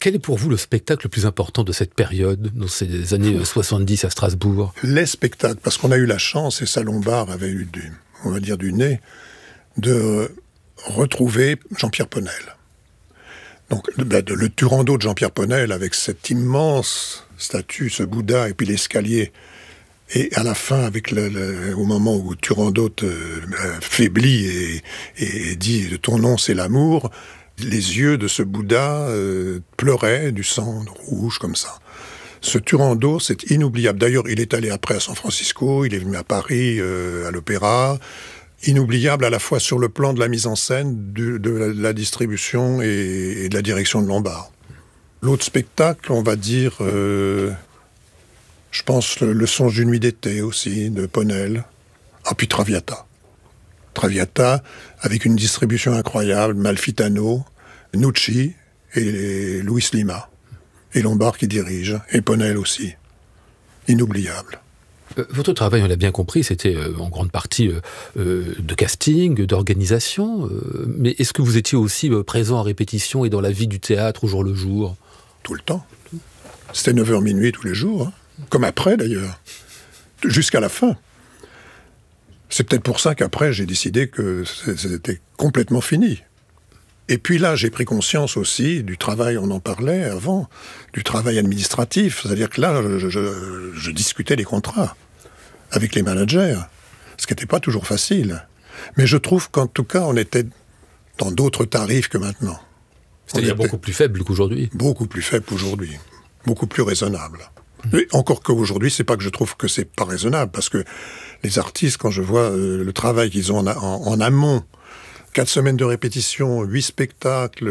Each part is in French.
Quel est pour vous le spectacle le plus important de cette période, dans ces années 70 à Strasbourg? Les spectacles, parce qu'on a eu la chance, et Salon-Bar avait eu du nez, de retrouver Jean-Pierre Ponel. Donc le Turandot de Jean-Pierre Ponel, avec cette immense statue, ce Bouddha, et puis l'escalier, et à la fin, au moment où Turandot faiblit et dit « ton nom c'est l'amour », les yeux de ce Bouddha pleuraient du sang rouge comme ça. Ce Turandot, c'est inoubliable. D'ailleurs, il est allé après à San Francisco, il est venu à Paris, à l'Opéra. Inoubliable à la fois sur le plan de la mise en scène, de la distribution et de la direction de Lombard. L'autre spectacle, on va dire, je pense, Le songe d'une nuit d'été aussi, de Ponel. Ah, puis Traviata. Traviata, avec une distribution incroyable, Malfitano, Nucci et Luis Lima. Et Lombard qui dirige, et Ponel aussi. Inoubliable. Votre travail, on l'a bien compris, c'était en grande partie de casting, d'organisation. Mais est-ce que vous étiez aussi présent en répétition et dans la vie du théâtre au jour le jour? Tout le temps. C'était 9h minuit tous les jours. Hein. Comme après d'ailleurs. Jusqu'à la fin. C'est peut-être pour ça qu'après, j'ai décidé que c'était complètement fini. Et puis là, j'ai pris conscience aussi du travail, on en parlait avant, du travail administratif. C'est-à-dire que là, je discutais les contrats avec les managers, ce qui n'était pas toujours facile. Mais je trouve qu'en tout cas, on était dans d'autres tarifs que maintenant. C'est-à-dire beaucoup plus faible qu'aujourd'hui. Beaucoup plus faible qu'aujourd'hui. Beaucoup plus raisonnable. Et encore qu'aujourd'hui, c'est pas que je trouve que c'est pas raisonnable, parce que les artistes, quand je vois le travail qu'ils ont en amont, 4 semaines de répétition, 8 spectacles,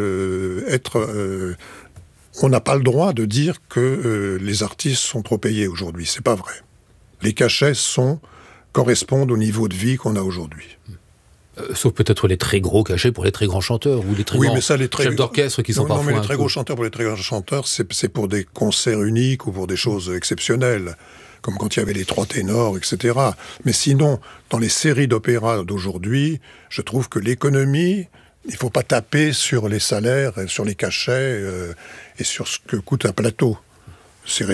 on n'a pas le droit de dire que les artistes sont trop payés aujourd'hui. C'est pas vrai. Les cachets correspondent au niveau de vie qu'on a aujourd'hui. Sauf peut-être les très gros cachets pour les très grands chanteurs ou les très grands chefs d'orchestre qui sont parfois... Non, mais les très gros chanteurs, pour les très grands chanteurs, c'est pour des concerts uniques ou pour des choses exceptionnelles, comme quand il y avait les 3 ténors, etc. Mais sinon, dans les séries d'opéra d'aujourd'hui, je trouve que l'économie, il ne faut pas taper sur les salaires, sur les cachets et sur ce que coûte un plateau. C'est